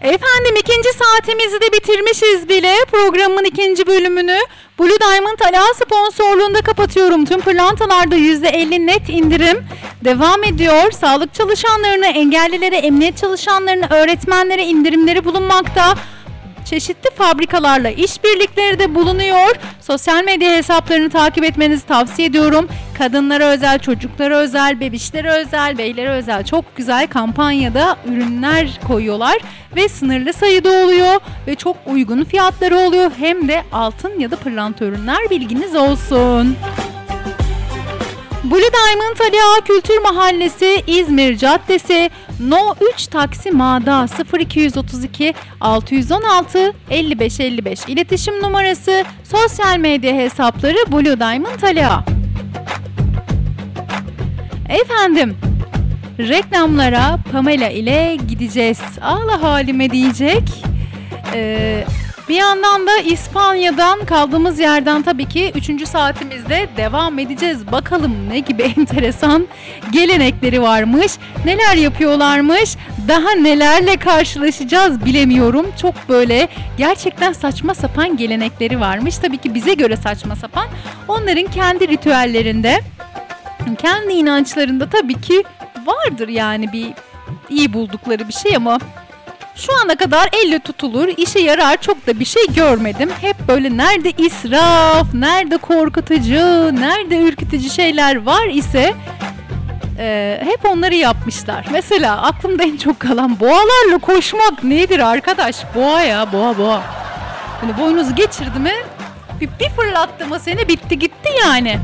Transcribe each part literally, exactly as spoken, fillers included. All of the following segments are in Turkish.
Efendim ikinci saatimizi de bitirmişiz bile. Programın ikinci bölümünü Blue Diamond Ala sponsorluğunda kapatıyorum. Tüm pırlantalarda yüzde elli net indirim devam ediyor. Sağlık çalışanlarına, engellilere, emniyet çalışanlarına, öğretmenlere indirimleri bulunmakta. Çeşitli fabrikalarla işbirlikleri de bulunuyor. Sosyal medya hesaplarını takip etmenizi tavsiye ediyorum. Kadınlara özel, çocuklara özel, bebişlere özel, beylere özel çok güzel kampanyada ürünler koyuyorlar. Ve sınırlı sayıda oluyor ve çok uygun fiyatları oluyor. Hem de altın ya da pırlanta ürünler, bilginiz olsun. Blue Diamond Ali Ağa Kültür Mahallesi, İzmir Caddesi, No üç Taksim A'da sıfır iki otuz iki altı yüz on altı elli beş elli beş iletişim numarası, sosyal medya hesapları Blue Diamond Ali Ağa. Efendim, reklamlara Pamela ile gideceğiz. Allah halime diyecek. Ee, bir yandan da İspanya'dan kaldığımız yerden tabii ki üçüncü saatimizde devam edeceğiz. Bakalım ne gibi enteresan gelenekleri varmış, neler yapıyorlarmış, daha nelerle karşılaşacağız bilemiyorum. Çok böyle gerçekten saçma sapan gelenekleri varmış. Tabii ki bize göre saçma sapan. Onların kendi ritüellerinde, kendi inançlarında tabii ki vardır yani bir iyi buldukları bir şey ama şu ana kadar elle tutulur, işe yarar çok da bir şey görmedim. Hep böyle nerede israf, nerede korkutucu, nerede ürkütücü şeyler var ise e, hep onları yapmışlar. Mesela aklımda en çok kalan boğalarla koşmak nedir arkadaş? Boğa ya, boğa boğa. Hani boynuzu geçirdi mi bir, bir fırlattı mı seni, bitti gitti yani.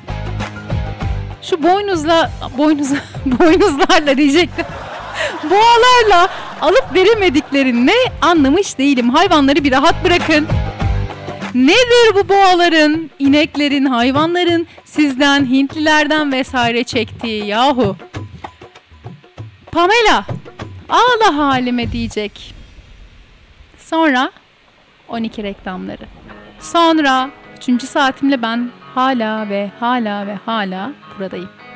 Şu boynuzla, boynuz, boynuzlarla diyecektim. Boğalarla alıp veremediklerini anlamış değilim. Hayvanları bir rahat bırakın. Nedir bu boğaların, ineklerin, hayvanların sizden, Hintlilerden vesaire çektiği yahu? Pamela, ağla halime diyecek. Sonra on iki reklamları. Sonra üçüncü saatimle ben hala ve hala ve hala buradayım.